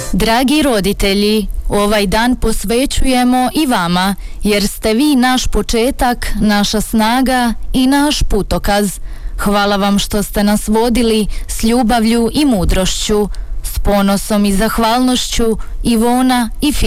Dragi roditelji, ovaj dan posvećujemo i vama, jer ste vi naš početak, naša snaga i naš putokaz. Hvala vam što ste nas vodili s ljubavlju i mudrošću, s ponosom i zahvalnošću Ivona i Filip.